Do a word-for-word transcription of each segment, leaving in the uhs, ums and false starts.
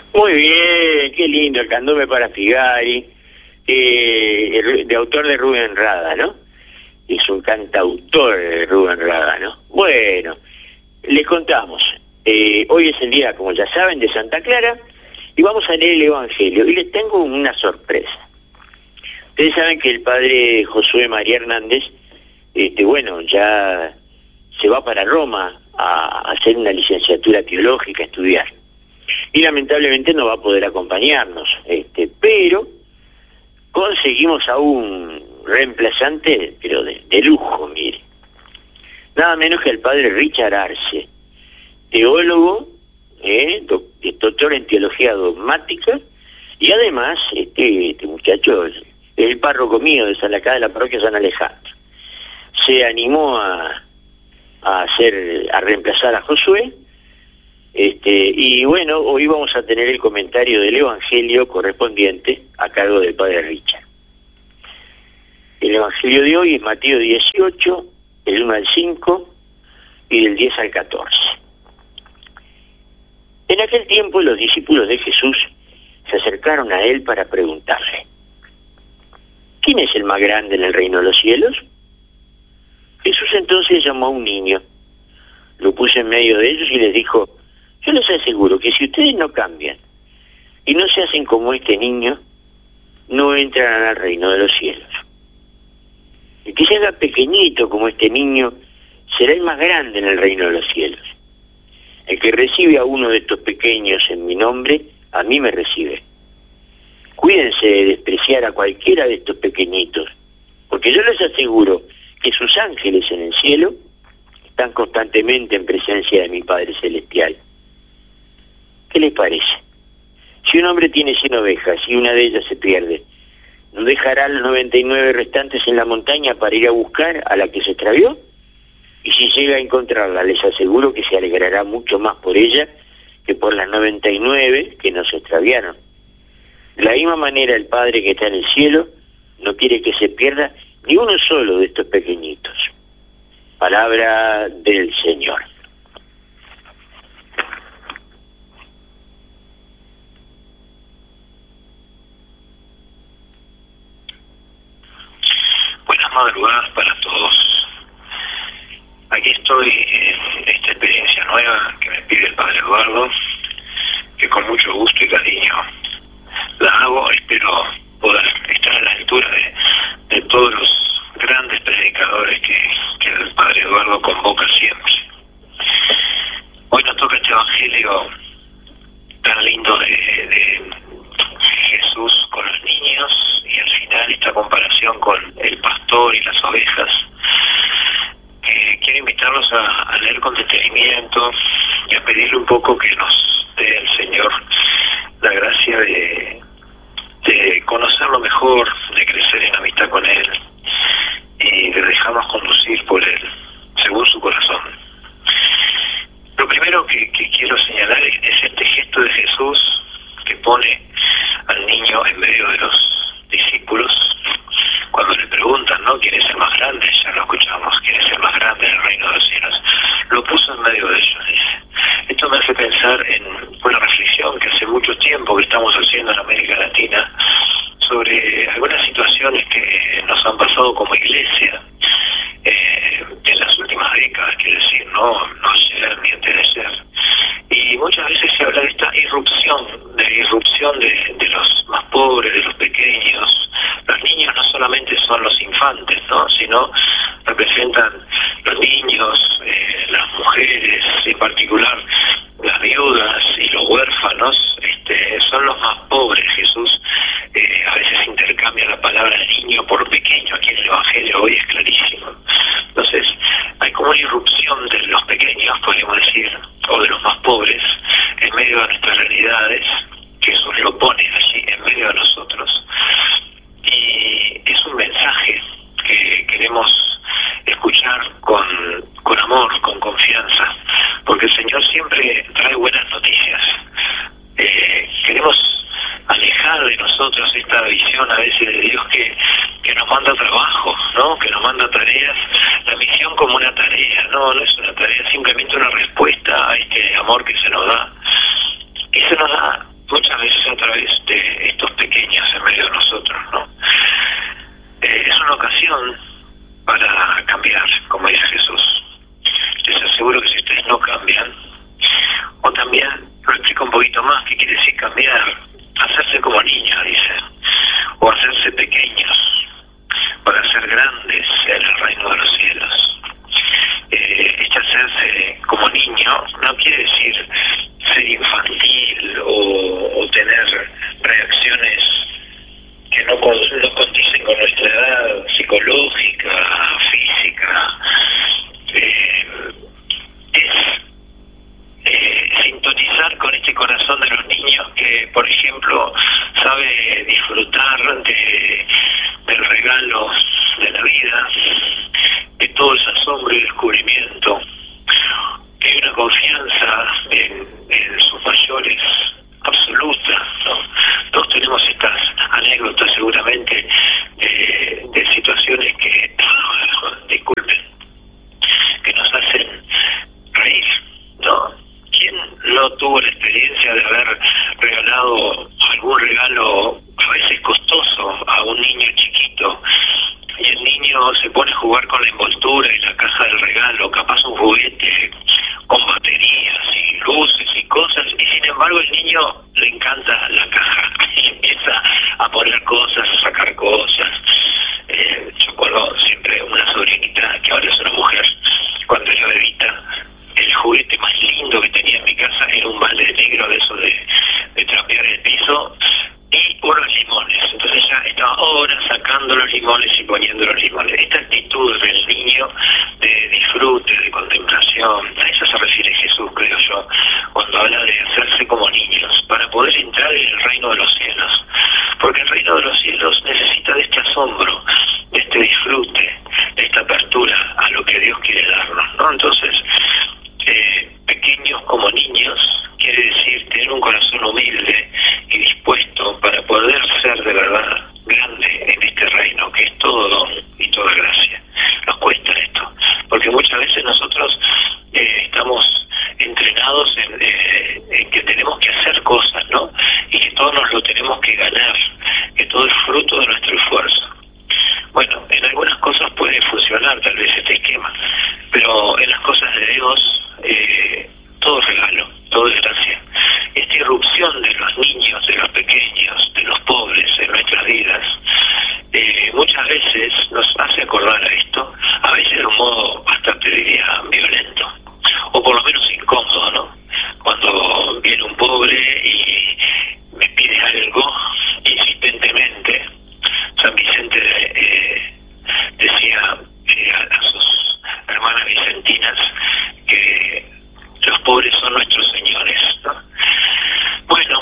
Muy bien, qué lindo, el candombe para Figari, eh, de autor de Rubén Rada, ¿no? Es un cantautor de Rubén Rada, ¿no? Bueno, les contamos, eh, hoy es el día, como ya saben, de Santa Clara, y vamos a leer el Evangelio, y les tengo una sorpresa. Ustedes saben que el padre Josué María Hernández, este, bueno, ya se va para Roma a hacer una licenciatura teológica, a estudiar. Y lamentablemente no va a poder acompañarnos, este, pero conseguimos a un reemplazante, pero de, de lujo, mire. Nada menos que el padre Richard Arce, teólogo, eh, doc, doctor en teología dogmática, y además, este, este muchacho es el párroco mío de San acá de la parroquia San Alejandro. Se animó a, a hacer, a reemplazar a Josué. Este, y bueno, hoy vamos a tener el comentario del Evangelio correspondiente a cargo del padre Richard. El Evangelio de hoy es Mateo dieciocho, el uno al cinco y del diez al catorce. En aquel tiempo los discípulos de Jesús se acercaron a él para preguntarle: ¿quién es el más grande en el reino de los cielos? Jesús entonces llamó a un niño, lo puso en medio de ellos y les dijo: yo les aseguro que si ustedes no cambian y no se hacen como este niño, no entrarán al reino de los cielos. El que se haga pequeñito como este niño será el más grande en el reino de los cielos. El que recibe a uno de estos pequeños en mi nombre, a mí me recibe. Cuídense de despreciar a cualquiera de estos pequeñitos, porque yo les aseguro que sus ángeles en el cielo están constantemente en presencia de mi Padre Celestial. ¿Qué les parece? Si un hombre tiene cien ovejas y una de ellas se pierde, ¿no dejará las noventa y nueve restantes en la montaña para ir a buscar a la que se extravió? Y si llega a encontrarla, les aseguro que se alegrará mucho más por ella que por las noventa y nueve que no se extraviaron. De la misma manera, el Padre que está en el cielo no quiere que se pierda ni uno solo de estos pequeñitos. Palabra del Señor. Buenas madrugadas para todos. Aquí estoy en esta experiencia nueva que me pide el Padre Eduardo, que con mucho gusto y cariño la hago. Espero poder estar a la altura de, de todos los grandes predicadores que, que el Padre Eduardo convoca siempre. Hoy nos toca este Evangelio tan lindo de, de Jesús con los niños, y al final esta comparación con el pastor y las ovejas. Eh, quiero invitarlos a, a leer con detenimiento y a pedirle un poco que nos dé el Señor la gracia de, de conocerlo mejor, de crecer en amistad con Él y de dejarnos conducir por Él, según su corazón. Lo primero que, que quiero señalar es, es este gesto de Jesús que pone al niño en medio de los discípulos cuando le preguntan, ¿no?, ¿quién es el más grande? Ya lo escuchamos, ¿quién es el más grande en el reino de los cielos? Lo puso en medio de ellos, dice. Esto me hace pensar en una reflexión que hace mucho tiempo que estamos haciendo en América Latina sobre algunas situaciones que nos han pasado como iglesia eh, en las últimas décadas, quiero decir, no, no ayer ni antes de ayer. Y muchas veces se habla de esta irrupción, de irrupción de, de los más pobres, de los pequeños. Los niños no solamente son los infantes, ¿no?, sino representan los niños, eh, las mujeres, en particular las viudas y los huérfanos, este, son los más pobres. Jesús eh, a veces intercambia la palabra niño por pequeño, aquí en el Evangelio hoy es clarísimo. Entonces, hay como una irrupción de los pequeños, podríamos decir, o de los más pobres, en medio de nuestras realidades. Jesús lo pone allí, en medio de nosotros. Y es un mensaje que queremos escuchar con, con amor, con confianza, porque el Señor siempre trae buenas noticias. Eh, queremos alejar de nosotros esta visión a veces de Dios que, que nos manda trabajo, ¿no?, que nos manda tareas, la misión como una tarea. No, no es una tarea, simplemente una respuesta a este amor que se nos da. Y se nos da muchas lo explico un poquito más, ¿qué quiere decir cambiar? Hacerse como niños, dice, o hacerse pequeños para ser grandes en el reino de los cielos. Eh, este hacerse como niño no quiere decir ser infantil o, o tener reacciones que no, con, no condicen con nuestra edad psicológica, física. Eh, es eh, sintonizar con este corazón de los niños que, por ejemplo, sabe disfrutar de, del regalo de la vida, de todo ese asombro y descubrimiento, que hay una confianza en, en sus mayores absoluta, ¿no? Todos tenemos estas anécdotas seguramente de, de situaciones que, disculpen, que nos hacen reír, ¿no? ¿Quién no tuvo la experiencia de haber regalado algún regalo a veces costoso a un niño chiquito y el niño se pone a jugar con la envoltura y la caja del regalo, capaz un juguete con baterías y luces y cosas, y sin embargo el niño le encanta la caja y empieza a poner cosas, a sacar cosas? Eh, yo recuerdo siempre una sobrinita que ahora es una mujer, cuando era bebita, el juguete más lindo que tenía en mi casa era un balde negro de eso de, de trapear el piso y unos limones. Entonces ya estaba horas sacando los limones y poniendo los limones. Esta actitud del niño de disfrute, de contemplación, a eso se refiere Jesús, creo yo, cuando habla de hacerse como niños, para poder entrar en el reino de los cielos. Porque el reino de los cielos necesita de este asombro, de este disfrute, de esta apertura a lo que Dios quiere darnos, ¿no? Entonces, eh, pequeños como niños quiere decir tener un corazón humilde y dispuesto para poder ser de verdad grande en este reino, que es todo don y toda gracia. Nos cuesta esto, porque muchas veces nosotros eh, estamos entrenados en, eh, en que tenemos que hacer cosas, ¿no? Y que todo nos lo tenemos que ganar, que todo es fruto de nuestro esfuerzo. Bueno, en algunas cosas puede funcionar tal vez este esquema, pero en las cosas de Dios eh, todo es regalo, todo es gracia. Esta irrupción de los niños, de los pequeños, de los pobres en nuestras vidas, eh, muchas veces nos hace acordar a esto, a veces de un modo hasta te diría violento, o por lo menos incómodo, ¿no? Cuando viene un pobre y me pide algo insistentemente. San Vicente eh, decía eh, a sus hermanas vicentinas que los pobres son nuestros señores, ¿no? Bueno,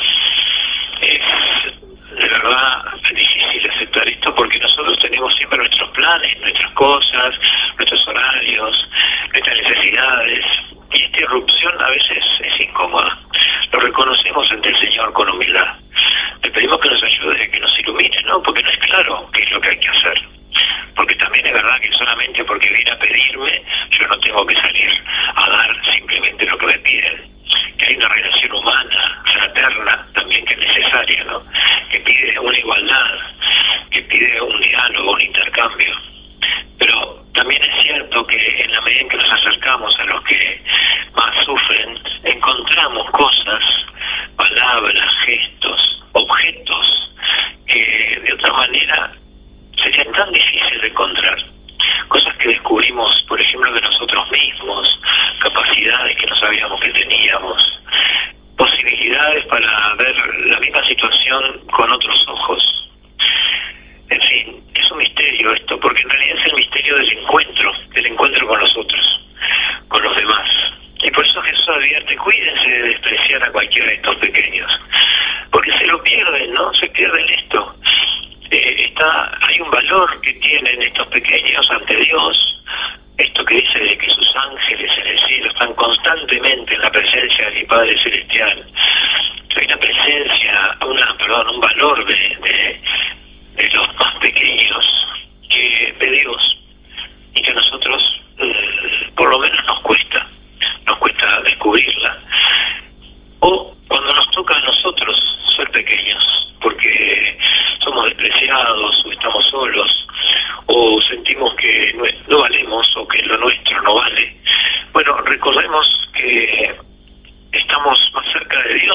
es de verdad difícil aceptar esto porque nosotros tenemos siempre nuestros planes, nuestras cosas, nuestros horarios, nuestras necesidades, y esta irrupción a veces es incómoda. Lo reconocemos ante el Señor con humildad. Le pedimos que nos ayude, que nos ilumine, ¿no? Porque no es claro qué es lo que hay que hacer. Porque también es verdad que solamente porque viene a pedirme, yo no tengo que salir a dar simplemente lo que me piden. Que hay una relación humana, fraterna, también que es necesaria, ¿no? Que pide una igualdad, que pide un diálogo, un intercambio. Pero también es cierto que en la medida en que nos acercamos a los que más sufren, encontramos cosas, palabras, gestos, objetos que de otra manera serían tan difíciles de encontrar. Cosas que descubrimos, por ejemplo, de nosotros mismos, capacidades que no sabíamos que teníamos, posibilidades para ver la misma situación con otros ojos. En fin, es un misterio esto, porque en realidad es el misterio del encuentro, del encuentro con los otros, con los demás. Y por eso Jesús advierte, cuídense de despreciar a cualquiera de estos pequeños, porque se lo pierden, ¿no? Se pierden esto. Eh, está, hay un valor que tienen estos pequeños ante Dios, esto que dice de que sus ángeles en el cielo están constantemente en la presencia de mi Padre Celestial. Hay una presencia, una, perdón, un valor de, de, de los más pequeños que de Dios, y que a nosotros eh, por lo menos nos cuesta, nos cuesta descubrirla. O cuando nos toca a nosotros ser pequeños, porque somos despreciados o estamos solos, o sentimos que no, no valemos o que lo nuestro no vale. Bueno, recordemos que estamos más cerca de Dios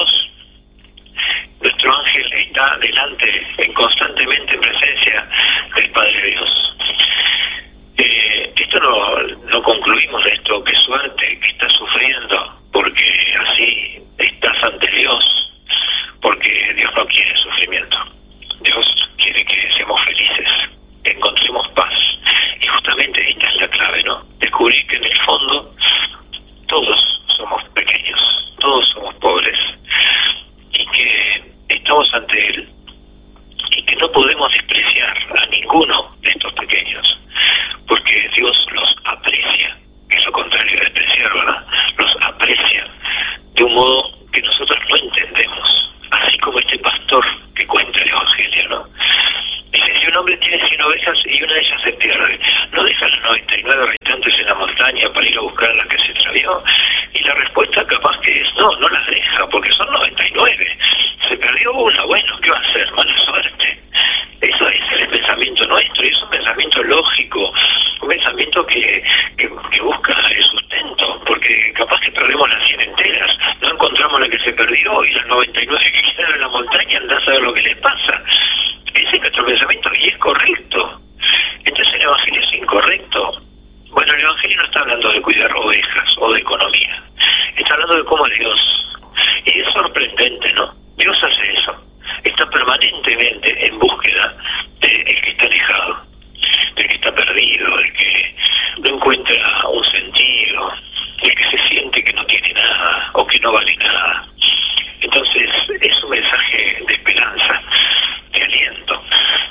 está delante, en constantemente en presencia del Padre Dios. Eh, esto no, no concluimos de esto, qué suerte que estás sufriendo, porque así estás ante Dios, porque Dios no quiere sufrimiento. Dios quiere que seamos felices, que encontremos paz. Y justamente esta es la clave, ¿no? Descubrir que en el fondo todos somos pequeños, todos somos pobres, y que estamos ante Él, y que no podemos despreciar a ninguno de estos pequeños, porque Dios los aprecia, que es lo contrario de despreciar, ¿verdad? Los aprecia de un modo que nosotros no entendemos, así como este pastor que cuenta el Evangelio, ¿no? Dice, si un hombre tiene cien ovejas y una de ellas se pierde, ¿no deja las noventa y nueve restantes en la montaña para ir a buscar la que se extravió? Y la respuesta capaz que es, no, no las deja, porque son noventa y nueve. Se perdió una, bueno, ¿qué va a hacer? Mala suerte. Eso es el pensamiento nuestro, y es un pensamiento lógico, un pensamiento que, que, que busca el sustento, porque capaz que perdemos las cien enteras, no encontramos la que se perdió, y las noventa y nueve que quedaron en la montaña, andá a saber lo que les pasa. Ese es nuestro pensamiento, y es correcto. Entonces el Evangelio es incorrecto. Bueno, el Evangelio no está hablando de cuidar ovejas o de economía, está hablando de cómo es Dios. Y es sorprendente, ¿no? Dios hace eso, está permanentemente en búsqueda del que está alejado, del que está perdido, del que no encuentra un sentido, del que se siente que no tiene nada o que no vale nada. Entonces es un mensaje de esperanza, de aliento.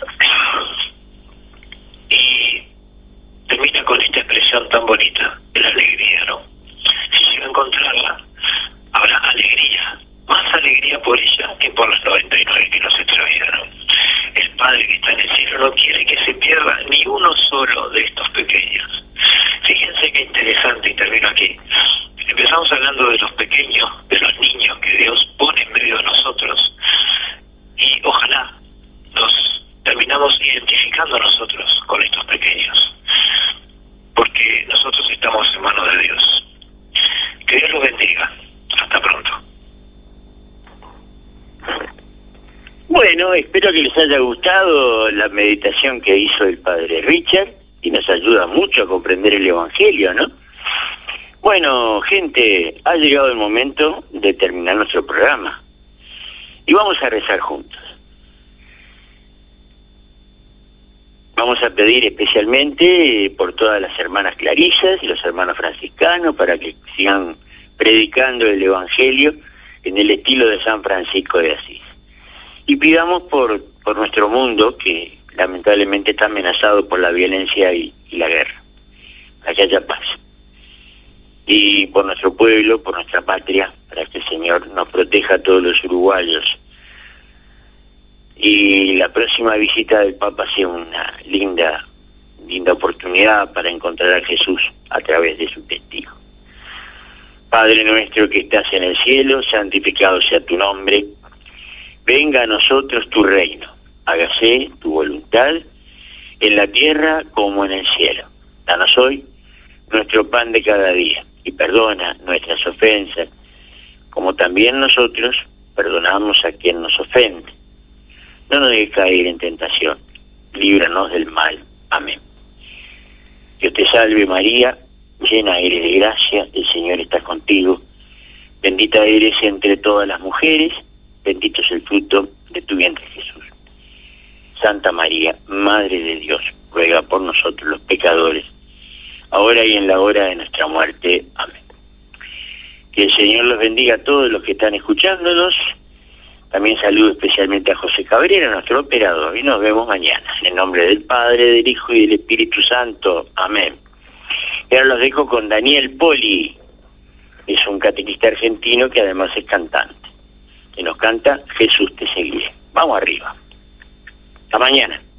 Y termina con esta expresión tan bonita de la alegría, ¿no? Si llega a encontrarla, habrá alegría, más alegría por ella que por las noventa y nueve que nos extraviaron. El Padre que está en el cielo no quiere que se pierda ni uno solo de estos pequeños. Fíjense qué interesante, y termino aquí. Empezamos hablando de los pequeños, de los niños que Dios pone en medio de nosotros, y ojalá nos terminamos identificando nosotros con estos pequeños, porque nosotros estamos en manos de Dios. Que Dios los bendiga. Hasta pronto. Bueno, espero que les haya gustado la meditación que hizo el padre Richard, y nos ayuda mucho a comprender el Evangelio, ¿no? Bueno, gente, ha llegado el momento de terminar nuestro programa, y vamos a rezar juntos. Vamos a pedir especialmente por todas las hermanas clarisas y los hermanos franciscanos para que sigan predicando el Evangelio en el estilo de San Francisco de Asís. Y pidamos por, por nuestro mundo, que lamentablemente está amenazado por la violencia y, y la guerra, para que haya paz. Y por nuestro pueblo, por nuestra patria, para que el Señor nos proteja a todos los uruguayos. Y la próxima visita del Papa sea una linda, linda oportunidad para encontrar a Jesús a través de su testigo. Padre nuestro que estás en el cielo, santificado sea tu nombre. Venga a nosotros tu reino. Hágase tu voluntad en la tierra como en el cielo. Danos hoy nuestro pan de cada día, y perdona nuestras ofensas, como también nosotros perdonamos a quien nos ofende. No nos dejes caer en tentación, líbranos del mal. Amén. Dios te salve María, llena eres de gracia, el Señor está contigo. Bendita eres entre todas las mujeres, bendito es el fruto de tu vientre Jesús. Santa María, Madre de Dios, ruega por nosotros los pecadores, ahora y en la hora de nuestra muerte. Amén. Que el Señor los bendiga a todos los que están escuchándonos. También saludo especialmente a José Cabrera, nuestro operador, y nos vemos mañana. En el nombre del Padre, del Hijo y del Espíritu Santo. Amén. Y ahora los dejo con Daniel Poli. Es un catequista argentino que además es cantante, que nos canta Jesús te seguiré. Vamos arriba. Hasta mañana.